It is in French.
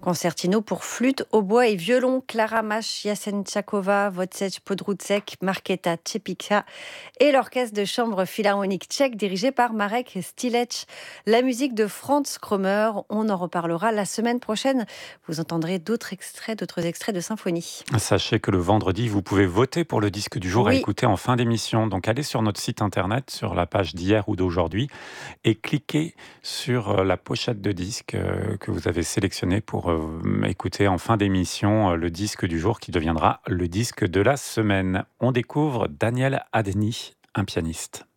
Concertino pour flûte, hautbois et violon, Klara Jasenčáková, Wojciech Podrouček, Markéta Čepička et l'orchestre de chambre philharmonique tchèque dirigé par Marek Stilec. La musique de Franz Kromer, on en reparlera la semaine prochaine. Vous entendrez d'autres extraits de symphonie. Sachez que le vendredi, vous pouvez voter pour le disque du jour à Oui, écouter en fin d'émission. Donc allez sur notre site internet, sur la page d'hier ou d'aujourd'hui, et cliquez sur la pochette de disque que vous avez sélectionnée pour écouter en fin d'émission le disque du jour qui deviendra le disque de la semaine. On découvre Daniel Adeny, un pianiste.